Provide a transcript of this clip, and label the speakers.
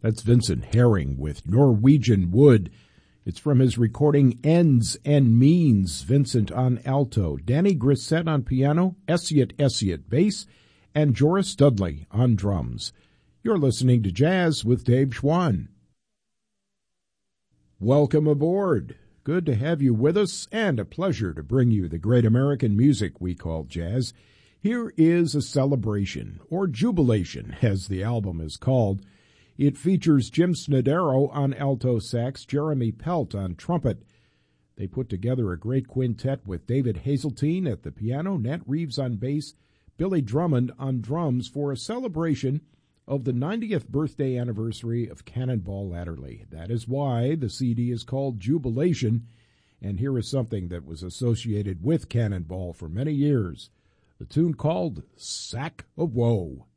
Speaker 1: That's Vincent Herring with Norwegian Wood. It's from his recording Ends and Means. Vincent on alto, Danny Grissett on piano, Essiet bass, and Joris Dudley on drums. You're listening to Jazz with Dave Schwann. Welcome aboard. Good to have you with us, and a pleasure to bring you the great American music we call jazz. Here is a celebration, or jubilation, as the album is called. It features Jim Snodero on alto sax, Jeremy Pelt on trumpet. They put together a great quintet with David Hazeltine at the piano, Nat Reeves on bass, Billy Drummond on drums for a celebration of the 90th birthday anniversary of Cannonball Adderley. That is why the CD is called Jubilation, and here is something that was associated with Cannonball for many years, the tune called Sack of Woe.